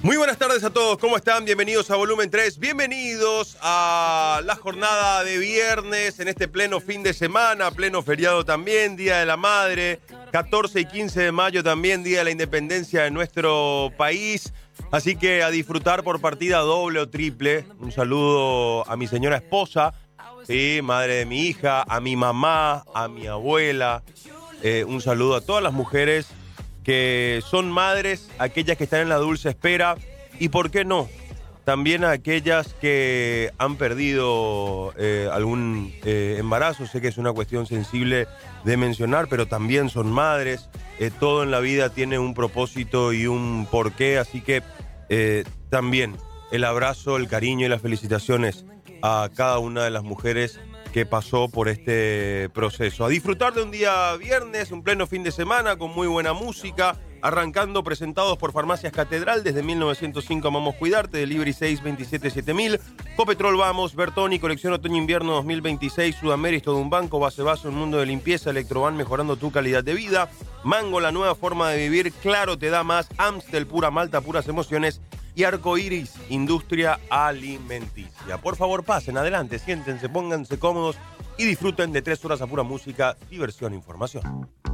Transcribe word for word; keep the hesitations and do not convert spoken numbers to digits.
Muy buenas tardes a todos, ¿cómo están? Bienvenidos a Volumen tres, bienvenidos a la jornada de viernes en este pleno fin de semana, pleno feriado también, Día de la Madre, catorce y quince de mayo también, Día de la Independencia de nuestro país. Así que a disfrutar por partida doble o triple. Un saludo a mi señora esposa, ¿sí? Madre de mi hija, a mi mamá, a mi abuela. Eh, un saludo a todas las mujeres que son madres, aquellas que están en la dulce espera y, ¿por qué no?, también a aquellas que han perdido eh, algún eh, embarazo. Sé que es una cuestión sensible de mencionar, pero también son madres. Eh, todo en la vida tiene un propósito y un porqué, así que eh, también el abrazo, el cariño y las felicitaciones a cada una de las mujeres que pasó por este proceso. A disfrutar de un día viernes, un pleno fin de semana con muy buena música, arrancando presentados por Farmacias Catedral desde mil novecientos cinco. Amamos Cuidarte, Delivery seis veintisiete siete mil, Copetrol Vamos, Bertoni, Colección Otoño-Invierno dos mil veintiséis, Sudamérica, todo un banco, Base Vaso, un mundo de limpieza, Electroban mejorando tu calidad de vida, Mango, la nueva forma de vivir, Claro te da más, Amstel, pura malta, puras emociones, y Arcoiris, industria alimenticia. Por favor, pasen adelante, siéntense, pónganse cómodos y disfruten de tres horas a pura música, diversión e información.